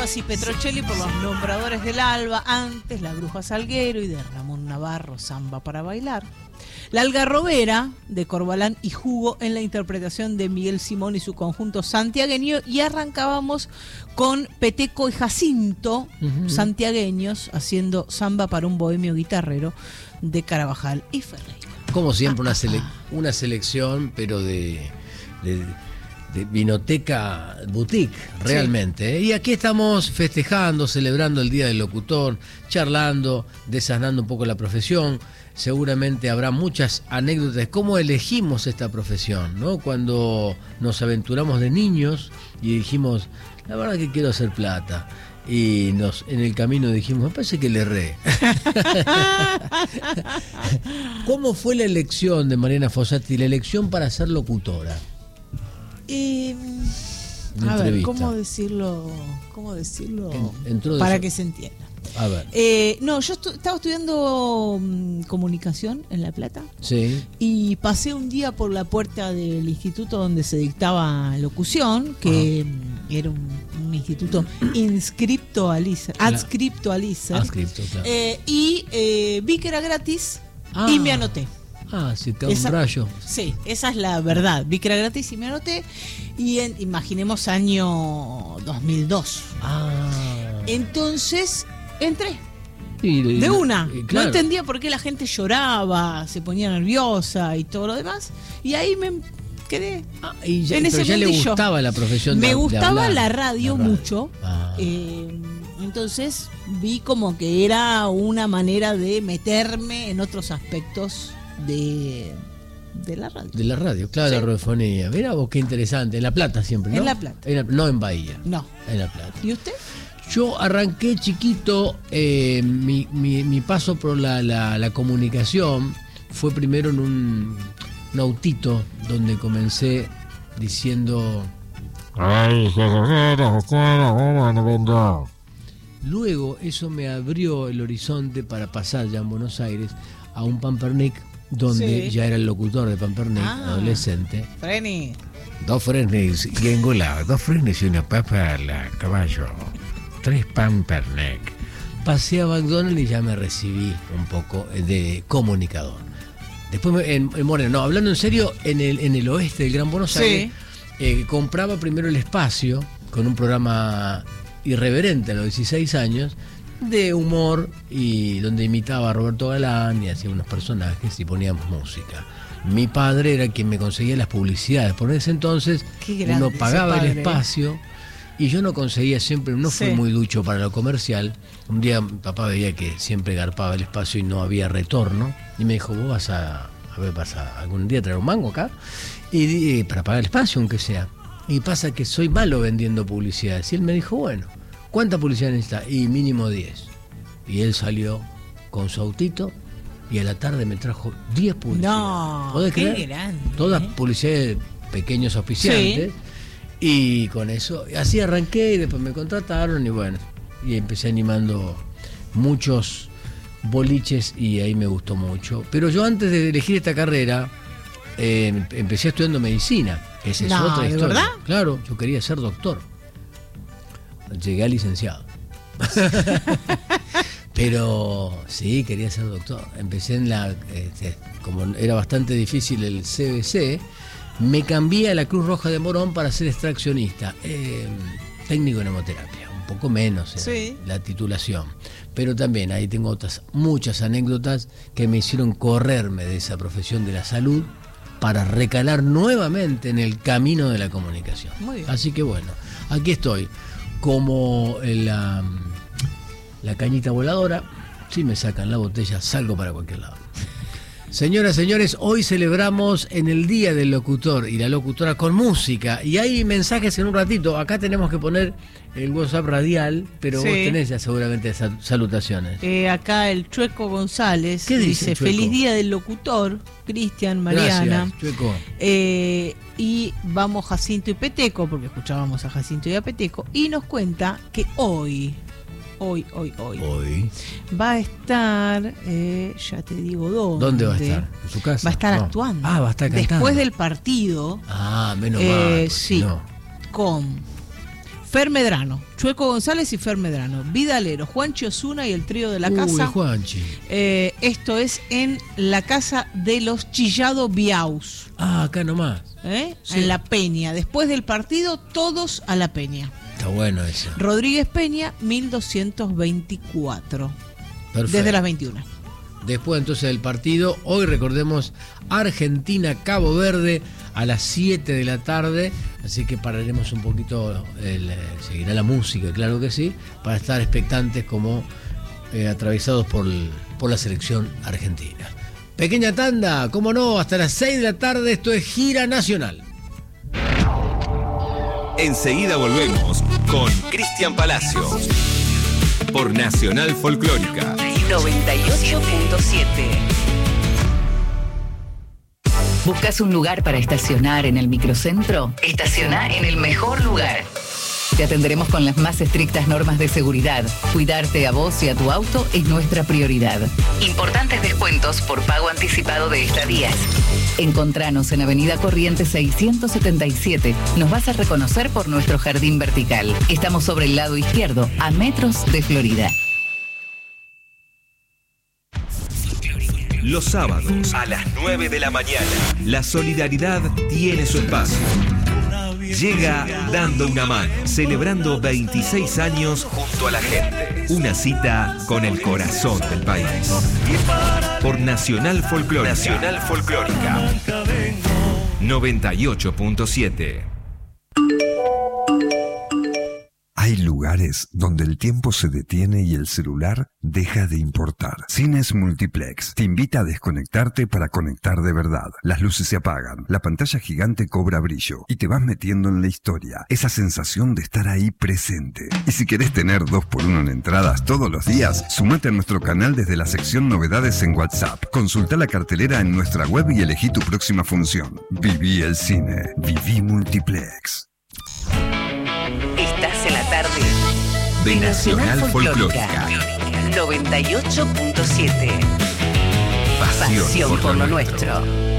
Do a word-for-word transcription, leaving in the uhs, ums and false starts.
Y Petrocelli por los nombradores del alba, antes La Bruja Salguero y de Ramón Navarro, Samba para bailar. La Algarrobera de Corbalán y Jugo en la interpretación de Miguel Simón y su conjunto santiagueño. Y arrancábamos con Peteco y Jacinto, uh-huh. santiagueños, haciendo Samba para un bohemio guitarrero de Carabajal y Ferreira. Como siempre, una, sele- una selección, pero de... de... de Vinoteca Boutique, realmente. Sí. Y aquí estamos festejando, celebrando el Día del Locutor, charlando, desasnando un poco la profesión. Seguramente habrá muchas anécdotas de cómo elegimos esta profesión, ¿no? Cuando nos aventuramos de niños y dijimos, la verdad que quiero hacer plata. Y nos en el camino dijimos, me parece que le erré. ¿Cómo fue la elección de Mariana Fossati, la elección para ser locutora? Eh, a ver, ¿cómo decirlo? ¿Cómo decirlo? En, para eso. que se entienda. A ver. Eh, no, yo estu- estaba estudiando um, comunicación en La Plata. Sí. Y pasé un día por la puerta del instituto donde se dictaba locución, que um, era un, un instituto inscripto al I S E R, adscripto al I S E R. Adscripto, claro. Eh, y eh, vi que era gratis ah. y me anoté. Ah, sí, te da un rayo. Sí, esa es la verdad. Vi que era gratis y me anoté. Y en, imaginemos año dos mil dos. Ah. Entonces, entré. Y, y, de una. Y, claro. No entendía por qué la gente lloraba, se ponía nerviosa y todo lo demás. Y ahí me quedé. Ah, y ya, en pero ese ya le mundillo. Gustaba la profesión de Me gustaba de hablar, la, radio la radio mucho. Ah. Eh, entonces vi como que era una manera de meterme en otros aspectos de, de la radio. De la radio, claro, sí. La radiofonía. Mira vos qué interesante. En La Plata siempre, ¿no? En La Plata. En la, no en Bahía. No. En La Plata. ¿Y usted? Yo arranqué chiquito, eh, mi, mi, mi paso por la, la, la comunicación fue primero en un, un autito donde comencé diciendo... Luego eso me abrió el horizonte para pasar ya en Buenos Aires a un Pampernick donde sí. ya era el locutor de Pampernick, ah, adolescente. Freni. Dos frenes y engolados, dos frenes y una papa a la caballo. Tres Pampernick. Pasé a McDonald's y ya me recibí un poco de comunicador. Después en, en Moreno, no, hablando en serio, en el, en el oeste del Gran Buenos Aires, sí. eh, compraba primero el espacio con un programa irreverente a los dieciséis años, de humor, y donde imitaba a Roberto Galán y hacía unos personajes y poníamos música. Mi padre era quien me conseguía las publicidades. Por ese entonces uno pagaba el espacio y yo no conseguía siempre, no fui sí. muy ducho para lo comercial. Un día mi papá veía que siempre garpaba el espacio y no había retorno y me dijo, vos vas a, a ver, vas a algún día traer un mango acá y, y para pagar el espacio aunque sea. Y pasa que soy malo vendiendo publicidades. Y él me dijo, bueno, ¿cuánta publicidad necesita? Y mínimo diez. Y él salió con su autito y a la tarde me trajo diez publicidades. No, ¿podés qué creer? grande. Todas publicidades de pequeños auspiciantes. Sí. Y con eso, así arranqué y después me contrataron y bueno, y empecé animando muchos boliches y ahí me gustó mucho. Pero yo antes de elegir esta carrera, eh, empecé estudiando medicina. Esa es no, otra historia. ¿de verdad? Claro, yo quería ser doctor. Llegué a licenciado. Pero sí, quería ser doctor. Empecé en la... Este, como era bastante difícil el C B C, me cambié a la Cruz Roja de Morón para ser extraccionista. Eh, técnico en hemoterapia, un poco menos sí. la titulación. Pero también ahí tengo otras muchas anécdotas que me hicieron correrme de esa profesión de la salud para recalar nuevamente en el camino de la comunicación. Muy bien. Así que bueno, aquí estoy. Como la, la cañita voladora, si me sacan la botella, salgo para cualquier lado. Señoras, señores, hoy celebramos en el Día del Locutor y la locutora con música. Y hay mensajes en un ratito. Acá tenemos que poner el WhatsApp radial, pero sí. vos tenés ya seguramente salutaciones. Eh, acá el Chueco González ¿Qué dice, dice, Chueco? Feliz Día del Locutor, Cristian, Mariana. Gracias, Chueco. Eh, y vamos Jacinto y Peteco, porque escuchábamos a Jacinto y a Peteco, y nos cuenta que hoy... Hoy, hoy, hoy. Hoy. Va a estar, eh, ya te digo dónde. ¿Dónde va a estar? ¿En su casa? Va a estar no. actuando. Ah, va a estar cantando. Después del partido. Ah, menos eh, mal. Sí, no. con Fer Medrano, Chueco González y Fer Medrano, Vidalero, Juanchi Osuna y el trío de la Uy, casa. Juanchi. Eh, esto es en la casa de los Chillado Biaus. Ah, acá nomás. ¿Eh? Sí. En la Peña. Después del partido, todos a la Peña. Está bueno eso. Rodríguez Peña, mil doscientos veinticuatro. Perfecto. Desde las veintiuna. Después entonces del partido, hoy recordemos Argentina-Cabo Verde a las siete de la tarde, así que pararemos un poquito, el, seguirá la música, claro que sí, para estar expectantes como eh, atravesados por, el, por la selección argentina. Pequeña tanda, cómo no, hasta las seis de la tarde, esto es Gira Nacional. Enseguida volvemos con Cristian Palacios por Nacional Folclórica noventa y ocho punto siete. ¿Buscas un lugar para estacionar en el microcentro? Estaciona en el mejor lugar. Te atenderemos con las más estrictas normas de seguridad. Cuidarte a vos y a tu auto es nuestra prioridad. Importantes descuentos por pago anticipado de estadías. Encontranos en Avenida Corrientes seiscientos setenta y siete. Nos vas a reconocer por nuestro jardín vertical. Estamos sobre el lado izquierdo, a metros de Florida. Los sábados a las nueve de la mañana, la solidaridad tiene su espacio. Llega Dando una Mano, celebrando veintiséis años junto a la gente. Una cita con el corazón del país. Por Nacional Folclórica. Nacional Folclórica. noventa y ocho punto siete. Hay lugares donde el tiempo se detiene y el celular deja de importar. Cines Multiplex te invita a desconectarte para conectar de verdad. Las luces se apagan, la pantalla gigante cobra brillo y te vas metiendo en la historia. Esa sensación de estar ahí presente. Y si querés tener dos por uno en entradas todos los días, sumate a nuestro canal desde la sección Novedades en WhatsApp. Consulta la cartelera en nuestra web y elegí tu próxima función. Viví el cine. Viví Multiplex. Estás en la tarde De Nacional Folclórica. noventa y ocho punto siete. Pasión, Pasión por lo nuestro. nuestro.